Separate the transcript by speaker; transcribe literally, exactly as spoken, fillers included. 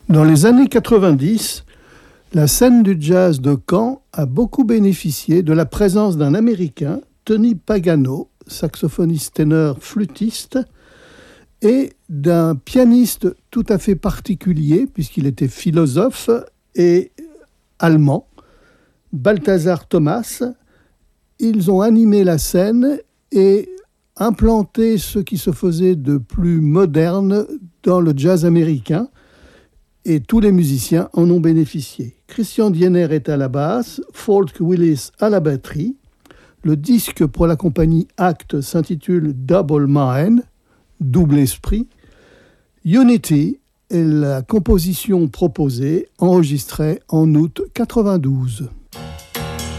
Speaker 1: Dans les années quatre-vingt-dix, la scène du jazz de Caen a beaucoup bénéficié de la présence d'un Américain, Tony Pagano, saxophoniste ténor flûtiste, et d'un pianiste tout à fait particulier, puisqu'il était philosophe et allemand, Balthazar Thomas. Ils ont animé la scène et implanté ce qui se faisait de plus moderne dans le jazz américain, et tous les musiciens en ont bénéficié. Christian Diener est à la basse, Falk Willis à la batterie. Le disque pour la compagnie Act s'intitule Double Mind, double esprit. Unity est la composition proposée, enregistrée en août quatre-vingt-douze.